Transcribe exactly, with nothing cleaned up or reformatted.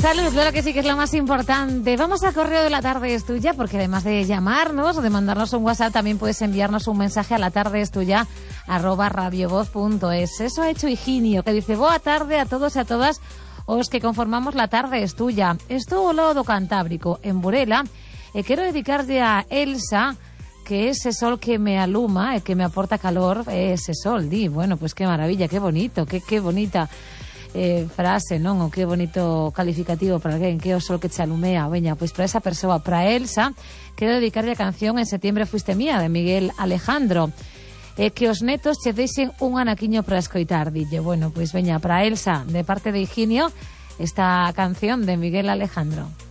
Salud, claro que sí, que es lo más importante. Vamos al correo de La Tarde Es Tuya, porque además de llamarnos o de mandarnos un WhatsApp, también puedes enviarnos un mensaje a la tarde es tuya arroba radiovoz punto es. Eso ha hecho Higinio, que dice: boa tarde a todos e a todas os que conformamos La Tarde Es Tuya. Estou ao lado do Cantábrico, en Burela, e quero dedicarlle a Elsa, que ese sol que me aluma e que me aporta calor, ese sol, di, bueno, pues qué maravilla, qué bonito, qué, qué bonita eh, frase, non? O qué bonito calificativo para alguén, que o sol que te alumea. Veña, pois para esa persoa, para Elsa, quero dedicarlle a canción En Septiembre Fuiste Mía, de Miguel Alejandro. E que os netos che deixen un anaquiño para escoitar, dille. Bueno, pois veña, para Elsa, de parte de Higinio, esta canción de Miguel Alejandro.